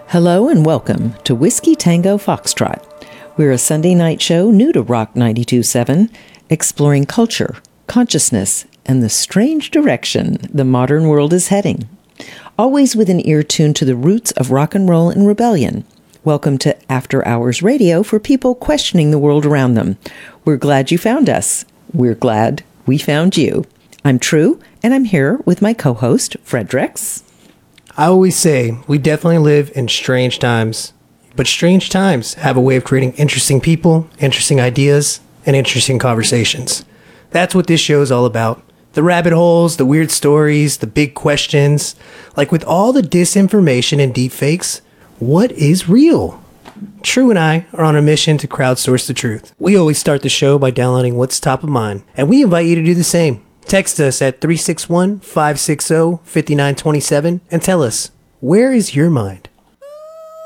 Hello and welcome to Whiskey Tango Foxtrot. We're a Sunday night show new to Rock 92.7, exploring culture, consciousness, and the strange direction the modern world is heading. Always with an ear tuned to the roots of rock and roll and rebellion. Welcome to After Hours Radio for people questioning the world around them. We're glad you found us. We're glad we found you. I'm True, and I'm here with my co-host, Fredericks. I always say we definitely live in strange times, but strange times have a way of creating interesting people, interesting ideas, and interesting conversations. That's what this show is all about. The rabbit holes, the weird stories, the big questions. Like with all the disinformation and deepfakes, what is real? True and I are on a mission to crowdsource the truth. We always start the show by downloading what's top of mind, and we invite you to do the same. Text us at 361-560-5927 and tell us, where is your mind?